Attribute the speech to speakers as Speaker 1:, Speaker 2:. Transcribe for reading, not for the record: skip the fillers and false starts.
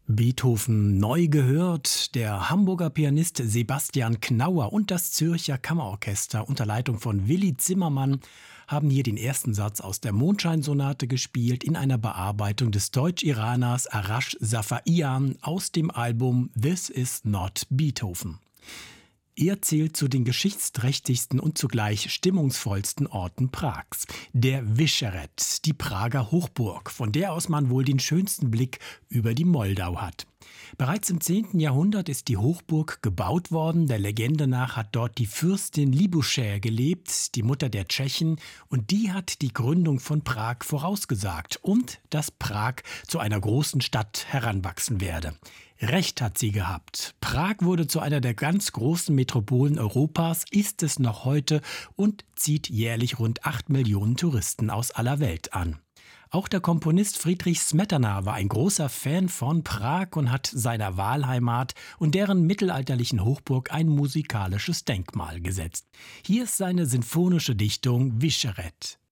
Speaker 1: Beethoven neu gehört. Der Hamburger Pianist Sebastian Knauer und das Zürcher Kammerorchester unter Leitung von Willi Zimmermann haben hier den ersten Satz aus der Mondscheinsonate gespielt in einer Bearbeitung des Deutsch-Iraners Arash Safaian aus dem Album This Is Not Beethoven. Er zählt zu den geschichtsträchtigsten und zugleich stimmungsvollsten Orten Prags. Der Vyšehrad, die Prager Hochburg, von der aus man wohl den schönsten Blick über die Moldau hat. Bereits im 10. Jahrhundert ist die Hochburg gebaut worden. Der Legende nach hat dort die Fürstin Liboušer gelebt, die Mutter der Tschechen, und die hat die Gründung von Prag vorausgesagt und dass Prag zu einer großen Stadt heranwachsen werde. Recht hat sie gehabt. Prag wurde zu einer der ganz großen Metropolen Europas, ist es noch heute und zieht jährlich rund 8 Millionen Touristen aus aller Welt an. Auch der Komponist Friedrich Smetana war ein großer Fan von Prag und hat seiner Wahlheimat und deren mittelalterlichen Hochburg ein musikalisches Denkmal gesetzt. Hier ist seine sinfonische Dichtung Vyšehrad.